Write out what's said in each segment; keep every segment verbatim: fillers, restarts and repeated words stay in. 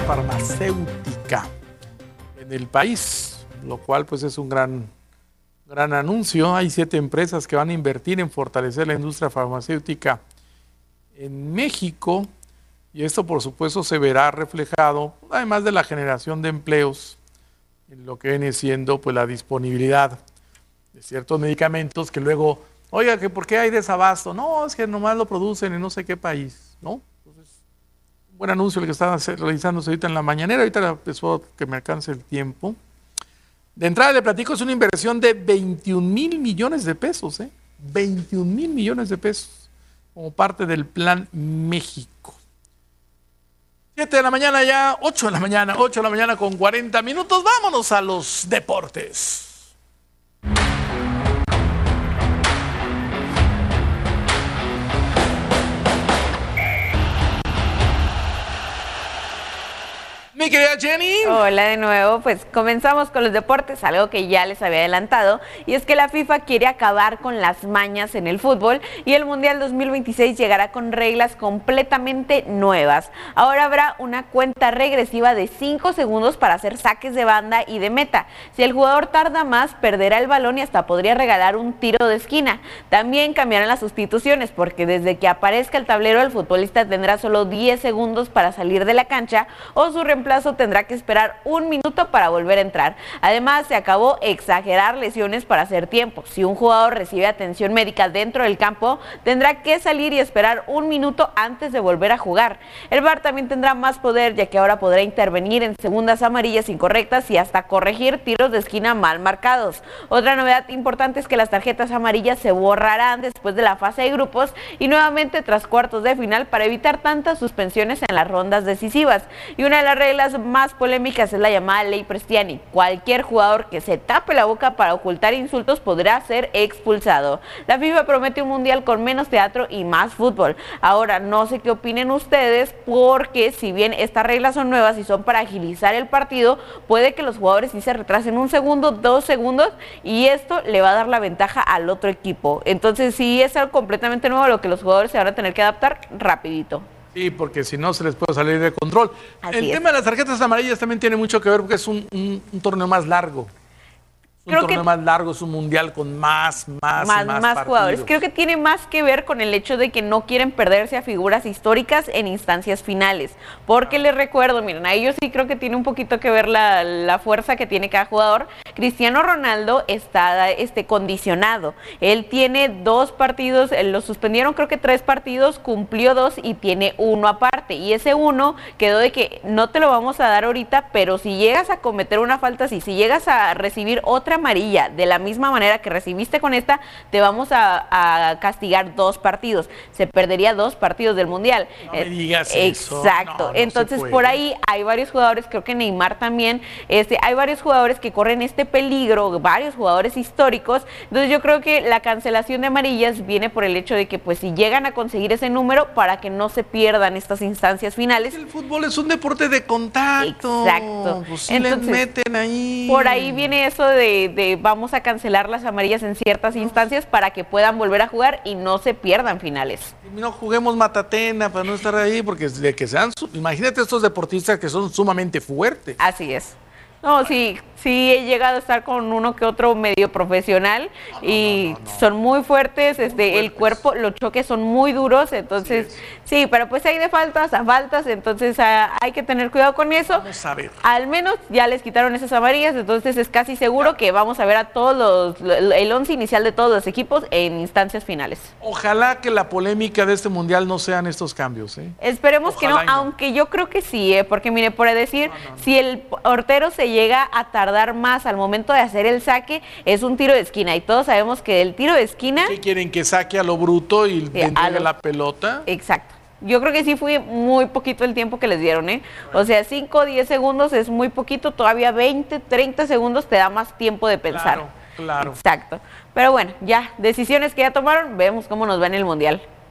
farmacéutica en el país, lo cual pues es un gran, gran anuncio. Hay siete empresas que van a invertir en fortalecer la industria farmacéutica en México y esto por supuesto se verá reflejado, además de la generación de empleos, en lo que viene siendo pues la disponibilidad de ciertos medicamentos que luego, oiga, que ¿por qué hay desabasto? No, es que nomás lo producen en no sé qué país, ¿no? Entonces, un buen anuncio el que está realizándose ahorita en la mañanera, ahorita empezó que me alcance el tiempo. De entrada le platico, es una inversión de veintiún mil millones de pesos, ¿eh? veintiún mil millones de pesos, como parte del Plan México. siete de la mañana ya, ocho de la mañana, ocho de la mañana con cuarenta minutos. Vámonos a los deportes. Mi querida Jenny. Hola de nuevo, pues comenzamos con los deportes, algo que ya les había adelantado, y es que la FIFA quiere acabar con las mañas en el fútbol y el Mundial dos mil veintiséis llegará con reglas completamente nuevas. Ahora habrá una cuenta regresiva de cinco segundos para hacer saques de banda y de meta. Si el jugador tarda más, perderá el balón y hasta podría regalar un tiro de esquina. También cambiarán las sustituciones, porque desde que aparezca el tablero, el futbolista tendrá solo diez segundos para salir de la cancha o su reemplazo tendrá que esperar un minuto para volver a entrar. Además, se acabó exagerar lesiones para hacer tiempo. Si un jugador recibe atención médica dentro del campo, tendrá que salir y esperar un minuto antes de volver a jugar. El V A R también tendrá más poder, ya que ahora podrá intervenir en segundas amarillas incorrectas y hasta corregir tiros de esquina mal marcados. Otra novedad importante es que las tarjetas amarillas se borrarán después de la fase de grupos y nuevamente tras cuartos de final para evitar tantas suspensiones en las rondas decisivas. Y una de las reglas más polémicas es la llamada ley Prestiani. Cualquier jugador que se tape la boca para ocultar insultos podrá ser expulsado. La FIFA promete un mundial con menos teatro y más fútbol. Ahora, no sé qué opinen ustedes, porque si bien estas reglas son nuevas y son para agilizar el partido, puede que los jugadores sí se retrasen un segundo, dos segundos, y esto le va a dar la ventaja al otro equipo. Entonces sí es algo completamente nuevo a lo que los jugadores se van a tener que adaptar rapidito. Sí, porque si no se les puede salir de control. Así el es. tema de las tarjetas amarillas también tiene mucho que ver porque es un, un, un torneo más largo. Un Creo torneo que... más largo, es un mundial con más, más, más, más, más jugadores. Creo que tiene más que ver con el hecho de que no quieren perderse a figuras históricas en instancias finales. Porque les recuerdo, miren, a ellos sí creo que tiene un poquito que ver la, la fuerza que tiene cada jugador. Cristiano Ronaldo está este, condicionado. Él tiene dos partidos, lo suspendieron creo que tres partidos, cumplió dos y tiene uno aparte. Y ese uno quedó de que no te lo vamos a dar ahorita, pero si llegas a cometer una falta así, si llegas a recibir otra amarilla de la misma manera que recibiste con esta, te vamos a, a castigar dos partidos. Se perdería dos partidos del mundial. No me digas eso. Exacto. No, no Entonces por ahí hay varios jugadores, creo que Neymar también, este, hay varios jugadores que corren este peligro, varios jugadores históricos. Entonces yo creo que la cancelación de amarillas viene por el hecho de que pues si llegan a conseguir ese número para que no se pierdan estas instancias finales. El fútbol es un deporte de contacto. Exacto. Pues sí. Entonces, le meten ahí. Por ahí viene eso de de vamos a cancelar las amarillas en ciertas instancias para que puedan volver a jugar y no se pierdan finales. No juguemos matatena para no estar ahí, porque de que sean, imagínate estos deportistas que son sumamente fuertes. Así es. No, sí, sí he llegado a estar con uno que otro medio profesional no, no, y no, no, no. son muy fuertes, este, muy fuertes. El cuerpo, los choques son muy duros, entonces sí, sí, pero pues hay de faltas a faltas, entonces a, hay que tener cuidado con eso. Vamos a ver. Al menos ya les quitaron esas amarillas, entonces es casi seguro ya. que vamos a ver a todos los, el once inicial de todos los equipos en instancias finales. Ojalá que la polémica de este mundial no sean estos cambios, ¿eh? Esperemos Ojalá que no, no, aunque yo creo que sí, ¿eh? Porque mire, por decir, no, no, no. si el portero se llega a tardar más al momento de hacer el saque, es un tiro de esquina y todos sabemos que el tiro de esquina... ¿Qué quieren? ¿Que saque a lo bruto y sí, entregue lo... la pelota? Exacto. Yo creo que sí fue muy poquito el tiempo que les dieron, ¿eh? O sea, cinco o diez segundos es muy poquito, todavía veinte, treinta segundos te da más tiempo de pensar. Claro, claro. Exacto. Pero bueno, ya, decisiones que ya tomaron, vemos cómo nos va en el Mundial.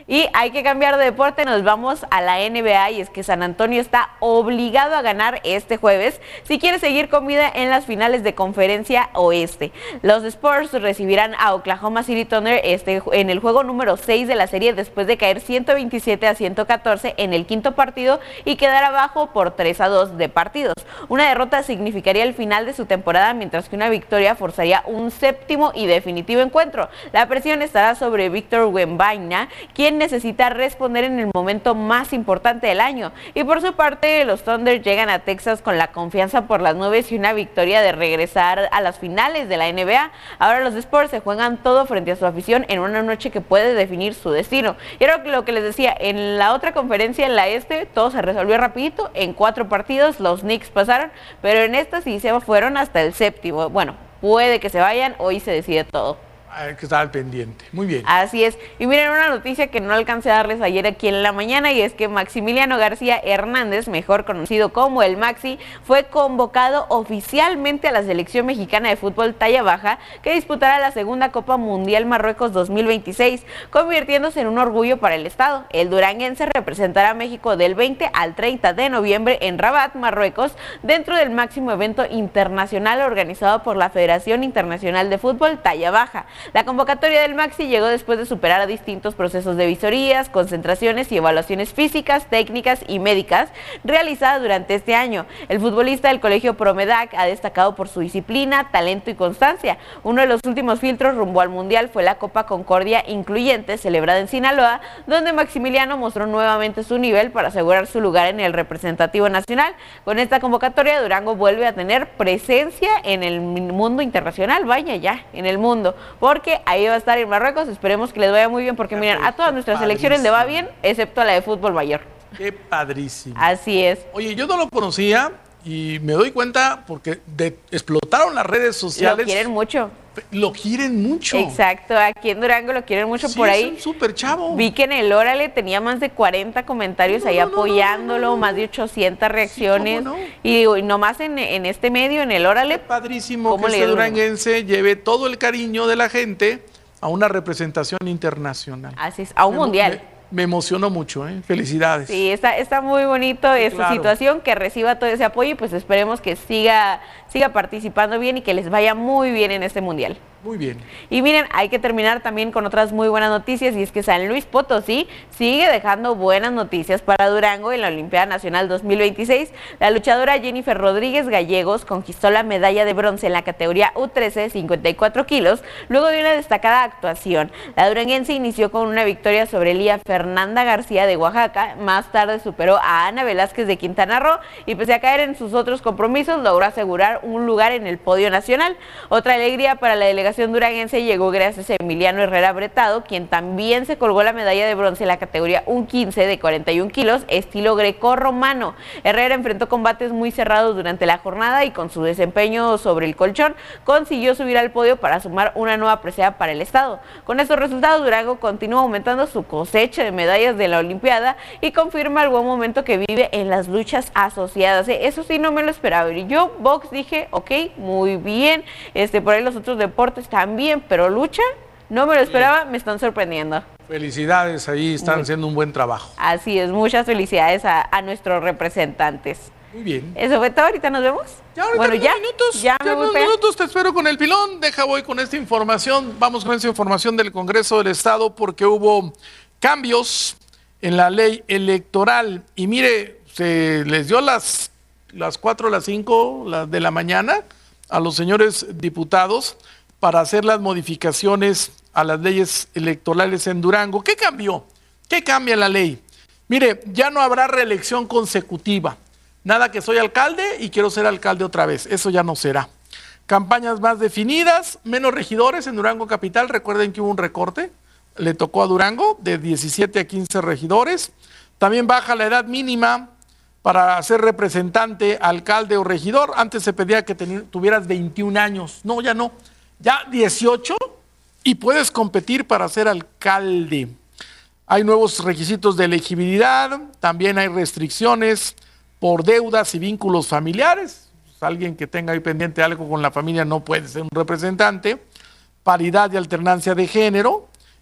Y hay que cambiar de deporte, nos vamos a la N B A y es que San Antonio está obligado a ganar este jueves si quiere seguir con vida en las finales de Conferencia Oeste. Los Spurs recibirán a Oklahoma City Thunder este, en el juego número seis de la serie después de caer ciento veintisiete a ciento catorce en el quinto partido y quedar abajo por tres a dos de partidos. Una derrota significaría el final de su temporada, mientras que una victoria forzaría un séptimo y definitivo encuentro. La presión estará sobre Víctor Wembanyama, quien necesita responder en el momento más importante del año. Y por su parte, los Thunder llegan a Texas con la confianza por las nubes y una victoria de regresar a las finales de la N B A. Ahora los Spurs se juegan todo frente a su afición en una noche que puede definir su destino. Y era lo que les decía, en la otra conferencia, en la este, todo se resolvió rapidito, en cuatro partidos los Knicks pasaron, pero en esta sí se fueron hasta el séptimo. Bueno, puede que se vayan, hoy se decide todo. Hay que estar al pendiente. Muy bien. Así es. Y miren, una noticia que no alcancé a darles ayer aquí en la mañana, y es que Maximiliano García Hernández, mejor conocido como el Maxi, fue convocado oficialmente a la selección mexicana de fútbol talla baja, que disputará la segunda Copa Mundial Marruecos dos mil veintiséis, convirtiéndose en un orgullo para el estado. El duranguense representará a México del veinte al treinta de noviembre en Rabat, Marruecos, dentro del máximo evento internacional organizado por la Federación Internacional de Fútbol talla baja. La convocatoria del Maxi llegó después de superar a distintos procesos de visorías, concentraciones y evaluaciones físicas, técnicas y médicas realizadas durante este año. El futbolista del Colegio Promedac ha destacado por su disciplina, talento y constancia. Uno de los últimos filtros rumbo al Mundial fue la Copa Concordia Incluyente, celebrada en Sinaloa, donde Maximiliano mostró nuevamente su nivel para asegurar su lugar en el representativo nacional. Con esta convocatoria, Durango vuelve a tener presencia en el mundo internacional, vaya ya, en el mundo, porque ahí va a estar en Marruecos. Esperemos que les vaya muy bien, porque miren, a todas nuestras selecciones le va bien, excepto a la de fútbol mayor. Qué padrísimo. Así es. Oye, yo no lo conocía y me doy cuenta porque de, explotaron las redes sociales. Lo quieren mucho. Lo quieren mucho. Exacto, aquí en Durango lo quieren mucho. Sí, por ahí. Es un súper chavo. Vi que en el Órale tenía más de cuarenta comentarios no, ahí no, apoyándolo, no, no, no. más de ochocientas reacciones. Sí, no. Y, y nomás en, en este medio, en el Órale. Qué padrísimo que este duranguense lleve todo el cariño de la gente a una representación internacional. Así es, a un me, mundial. Me, me emocionó mucho, ¿eh? Felicidades. Sí, está, está muy bonito sí, esta claro. situación, que reciba todo ese apoyo y pues esperemos que siga, siga participando bien y que les vaya muy bien en este mundial. Muy bien. Y miren, hay que terminar también con otras muy buenas noticias, y es que San Luis Potosí sigue dejando buenas noticias para Durango en la Olimpiada Nacional dos mil veintiséis. La luchadora Jennifer Rodríguez Gallegos conquistó la medalla de bronce en la categoría U trece, cincuenta y cuatro kilos, luego de una destacada actuación. La duranguense inició con una victoria sobre Lía Fernanda García de Oaxaca, más tarde superó a Ana Velázquez de Quintana Roo y pese a caer en sus otros compromisos, logró asegurar un lugar en el podio nacional. Otra alegría para la delegación duranguense llegó gracias a Emiliano Herrera Bretado, quien también se colgó la medalla de bronce en la categoría U quince de cuarenta y un kilos, estilo grecorromano. Herrera enfrentó combates muy cerrados durante la jornada y con su desempeño sobre el colchón consiguió subir al podio para sumar una nueva presea para el estado. Con estos resultados, Durango continúa aumentando su cosecha de medallas de la Olimpiada y confirma el buen momento que vive en las luchas asociadas. Eso sí, no me lo esperaba. Y yo, box, dije, ok, muy bien, este, por ahí los otros deportes también, pero lucha, no me lo esperaba, me están sorprendiendo. Felicidades, ahí están haciendo un buen trabajo. Así es, muchas felicidades a, a nuestros representantes. Muy bien. Eso fue todo, ahorita nos vemos. Ya, ahorita bueno, ya, minutos, ya, ya unos minutos te espero con el pilón. Deja, voy con esta información. Vamos con esta información del Congreso del Estado porque hubo cambios en la ley electoral. Y mire, se les dio las, las cuatro, las cinco las de la mañana a los señores diputados para hacer las modificaciones a las leyes electorales en Durango. ¿Qué cambió? ¿Qué cambia la ley? Mire, ya no habrá reelección consecutiva. Nada que soy alcalde y quiero ser alcalde otra vez. Eso ya no será. Campañas más definidas, menos regidores en Durango Capital. Recuerden que hubo un recorte, le tocó a Durango de diecisiete a quince regidores. También baja la edad mínima para ser representante, alcalde o regidor. Antes se pedía que tuvieras veintiún años. No, ya no. Ya dieciocho y puedes competir para ser alcalde. Hay nuevos requisitos de elegibilidad, también hay restricciones por deudas y vínculos familiares. Pues alguien que tenga ahí pendiente algo con la familia no puede ser un representante. Paridad y alternancia de género.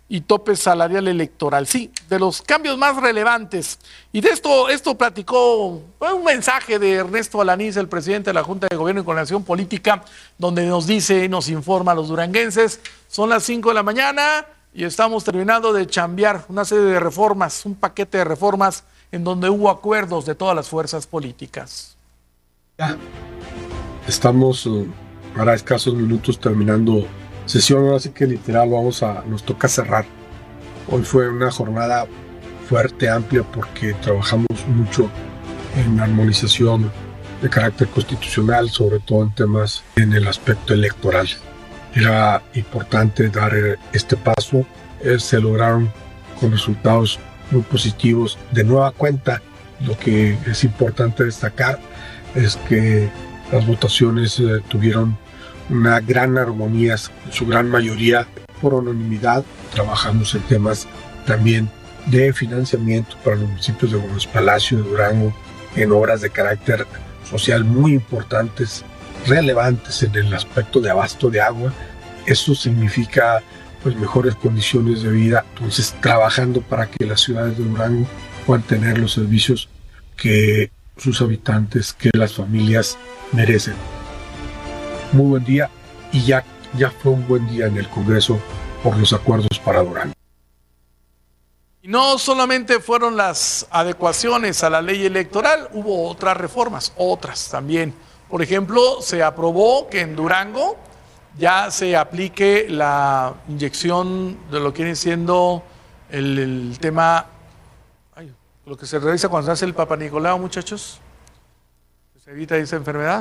y tope salarial electoral. Sí, de los cambios más relevantes. Y de esto, esto platicó un mensaje de Ernesto Alanís, el presidente de la Junta de Gobierno y Coordinación Política, donde nos dice, nos informa a los duranguenses, son las cinco de la mañana y estamos terminando de chambear una serie de reformas, un paquete de reformas en donde hubo acuerdos de todas las fuerzas políticas. Ya, estamos uh, ahora a escasos minutos terminando sesión, así que literal vamos a, nos toca cerrar. Hoy fue una jornada fuerte, amplia, porque trabajamos mucho en armonización de carácter constitucional, sobre todo en temas en el aspecto electoral. Era importante dar este paso, eh, se lograron con resultados muy positivos. De nueva cuenta, lo que es importante destacar es que las votaciones eh, tuvieron una gran armonía, en su gran mayoría por unanimidad. Trabajamos en temas también de financiamiento para los municipios de Gómez Palacio, de Durango, en obras de carácter social muy importantes, relevantes en el aspecto de abasto de agua. Eso significa pues mejores condiciones de vida, entonces trabajando para que las ciudades de Durango puedan tener los servicios que sus habitantes, que las familias merecen. Muy buen día, y ya, ya fue un buen día en el Congreso por los acuerdos para Durango. Y no solamente fueron las adecuaciones a la ley electoral, hubo otras reformas, otras también. Por ejemplo, se aprobó que en Durango ya se aplique la inyección de lo que viene siendo el, el tema, ay, lo que se realiza cuando se hace el Papa Nicolau, muchachos. Se evita esa enfermedad.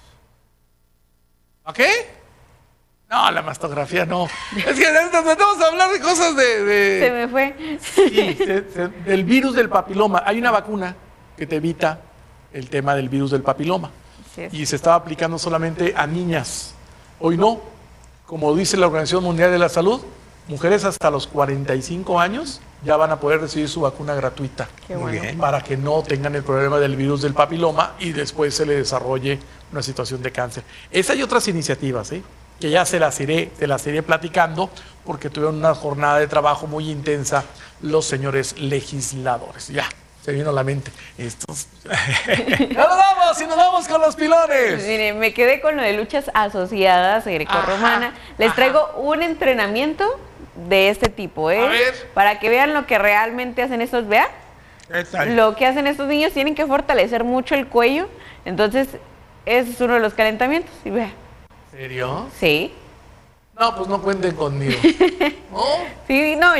¿A qué? No, la mastografía no. Es que vamos a hablar de cosas de... de se me fue. Sí, se, se, del virus del papiloma. Hay una vacuna que te evita el tema del virus del papiloma. Sí, sí. Y se estaba aplicando solamente a niñas. Hoy no. Como dice la Organización Mundial de la Salud, mujeres hasta los cuarenta y cinco años ya van a poder recibir su vacuna gratuita. Qué bueno. Para que no tengan el problema del virus del papiloma y después se le desarrolle una situación de cáncer. Esa y otras iniciativas, ¿eh? que ya se las iré, se las iré platicando, porque tuvieron una jornada de trabajo muy intensa los señores legisladores. Ya, se vino a la mente. Estos... ¡Ya nos vamos! ¡Y nos vamos con los pilones! Miren, me quedé con lo de luchas asociadas grecorromana. Les ajá. traigo un entrenamiento de este tipo, ¿eh? A ver. Para que vean lo que realmente hacen estos, vean. Lo que hacen estos niños, tienen que fortalecer mucho el cuello. Entonces, ese es uno de los calentamientos. Y vean. ¿En serio? Sí. No, pues no cuenten conmigo. ¿No? Sí, no.